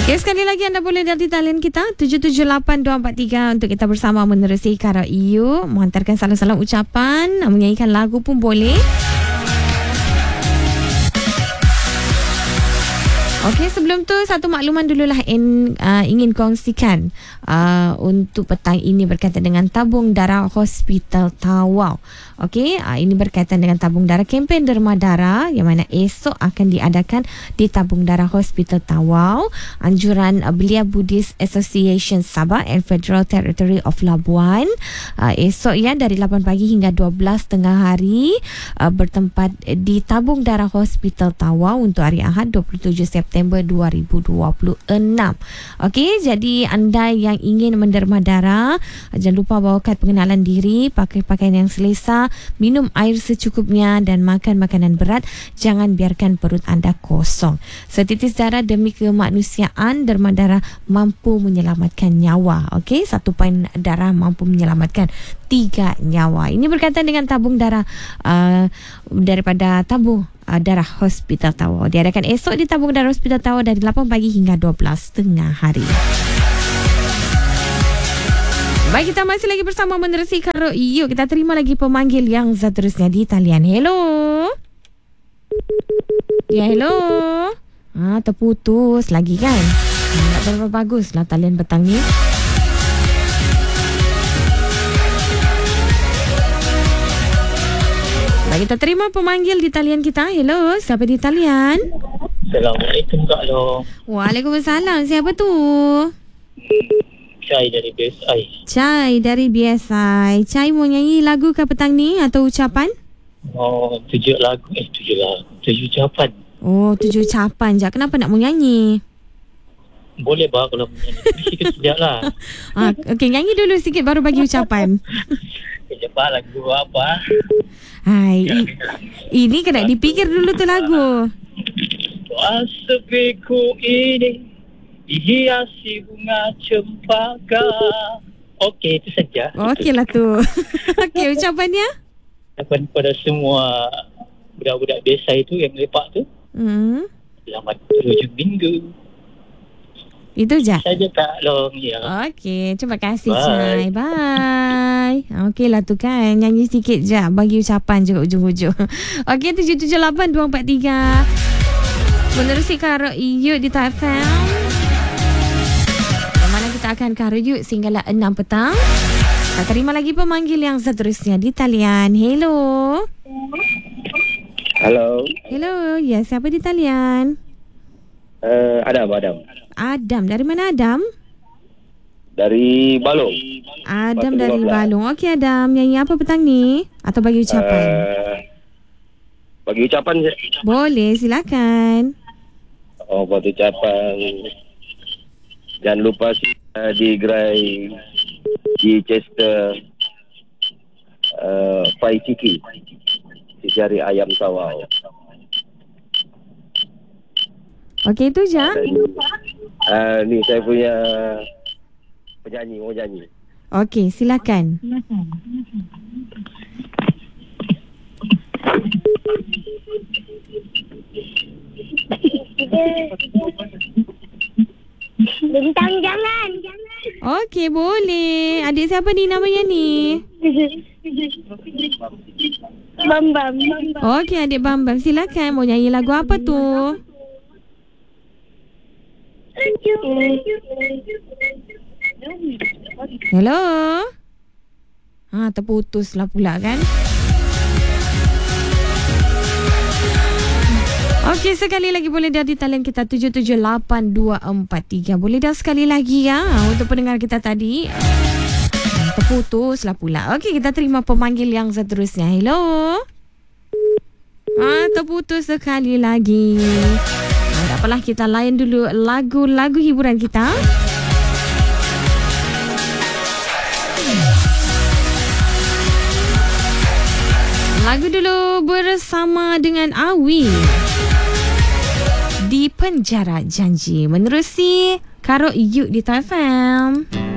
Okay, sekali lagi anda boleh dari talian kita 778243 untuk kita bersama menerusi Kara EU, menghantarkan salam-salam ucapan, menyanyikan lagu pun boleh. Okey, sebelum tu satu makluman dululah ingin kongsikan untuk petang ini berkaitan dengan tabung darah Hospital Tawau. Okey, ini berkaitan dengan tabung darah, kempen derma darah yang mana esok akan diadakan di tabung darah Hospital Tawau. Anjuran Belia Buddhist Association Sabah and Federal Territory of Labuan. Esok ya dari 8 pagi hingga 12 tengah hari bertempat di tabung darah Hospital Tawau untuk hari Ahad 27 September 2026. Okey, jadi anda yang ingin menderma darah, jangan lupa bawa kad pengenalan diri, pakai pakaian yang selesa, minum air secukupnya dan makan makanan berat. Jangan biarkan perut anda kosong. Setitis darah demi kemanusiaan, derma darah mampu menyelamatkan nyawa. Okey, 1 poin darah mampu menyelamatkan 3 nyawa. Ini berkaitan dengan tabung darah daripada tabung darah Hospital Tawau. Diadakan esok di tabung darah Hospital Tawau dari 8 pagi hingga 12 tengah hari. Baik, kita masih lagi bersama menerusi Karo EU. Kita terima lagi pemanggil yang seterusnya di talian. Hello. Ya, hello. Terputus lagi kan? Tak berapa bagus lah talian petang ni. Baik, kita terima pemanggil di talian kita. Hello, siapa di talian? Assalamualaikum Kak Long. Waalaikumsalam. Siapa tu? Chai dari BSI. Chai dari BSI. Chai mau nyanyi lagu ke petang ni atau ucapan? Oh, tujuh ucapan. Oh, 7 ucapan je. Kenapa nak mau nyanyi? Boleh bah kalau menyanyi. Sikit sekejap lah. Okey, nyanyi dulu sikit baru bagi ucapan. Sekejap bah, lagu apa? Hai, ini kena dipikir dulu tu lagu. Sepiku ini dihiasi bunga cempaka. Okey, itu saja. Okeylah tu. Okey, ucapannya? Kepada semua budak-budak desa itu yang lepak tu. Selamat berhujung minggu. Itu je? Saja Kak Long, ya. Okey, terima kasih Bye. Chai. Bye. Okeylah tu kan, nyanyi sikit je, bagi ucapan je ujung-ujung. Okey, 778243. Menerusi Karo EU di TFM. Yang mana kita akan Karo EU sehinggalah 6 petang. Kita terima lagi pemanggil yang seterusnya di talian. Hello. Hello. Hello, ya, siapa di talian? Adam. Adam, dari mana Adam? Dari Balong. Adam dari Balong. Okey Adam, nyanyi apa petang ni? Atau bagi ucapan? Bagi ucapan je. Boleh, silakan. Bagi ucapan. Jangan lupa di gerai di Chester Pai Ciki. Si cari ayam Tawau. Okey, itu je. Ni saya punya penyanyi, mau nyanyi. Okey, silakan. Bintang jangan. Okey, boleh. Adik siapa ni namanya ni? Bambam. Okey, adik Bambam. Silakan. Mau nyanyi lagu apa tu? Hello. Terputuslah pula kan? Okey, sekali lagi boleh dah di talian kita 778243. Boleh dah sekali lagi ya untuk pendengar kita tadi. Terputuslah pula. Okey, kita terima pemanggil yang seterusnya. Hello. Terputus sekali lagi. Tak apalah, kita layan dulu lagu-lagu hiburan kita. Lagu dulu bersama dengan Awi. Di Penjara Janji. Menerusi Karo EU di TFM.